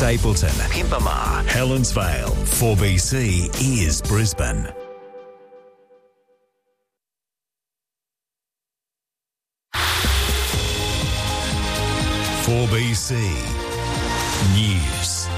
Stapleton, Pimpama, Helensvale. 4BC is Brisbane. .4BC News.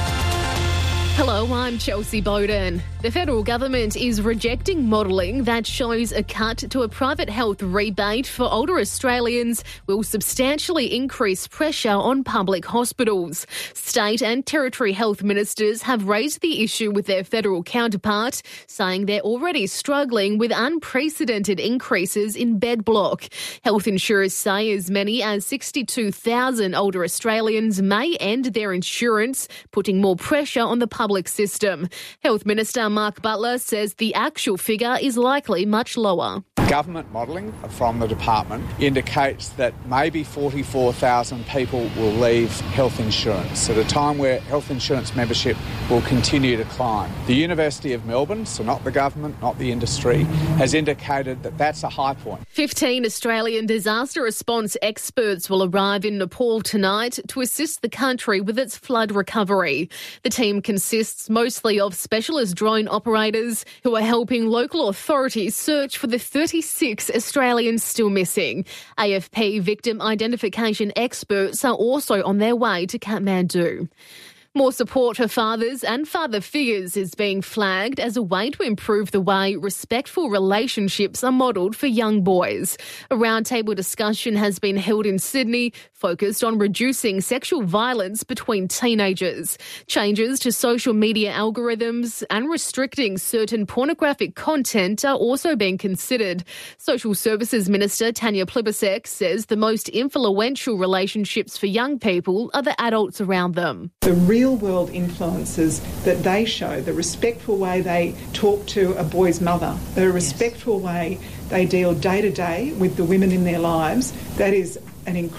Hello, I'm Chelsea Bowden. The federal government is rejecting modelling that shows a cut to a private health rebate for older Australians will substantially increase pressure on public hospitals. State and territory health ministers have raised the issue with their federal counterpart, saying they're already struggling with unprecedented increases in bed block. Health insurers say as many as 62,000 older Australians may end their insurance, putting more pressure on the public system. Health Minister Mark Butler says the actual figure is likely much lower. Government modelling from the department indicates that maybe 44,000 people will leave health insurance at a time where health insurance membership will continue to climb. The University of Melbourne, so not the government, not the industry, has indicated that that's a high point. 15 Australian disaster response experts will arrive in Nepal tonight to assist the country with its flood recovery. The team consists mostly of specialist drone operators who are helping local authorities search for the 36 Australians still missing. AFP victim identification experts are also on their way to Kathmandu. More support for fathers and father figures is being flagged as a way to improve the way respectful relationships are modelled for young boys. A roundtable discussion has been held in Sydney focused on reducing sexual violence between teenagers. Changes to social media algorithms and restricting certain pornographic content are also being considered. Social Services Minister Tanya Plibersek says the most influential relationships for young people are the adults around them. The real-world influences that they show, the respectful way they talk to a boy's mother, the respectful way they deal day-to-day with the women in their lives, that is an incredible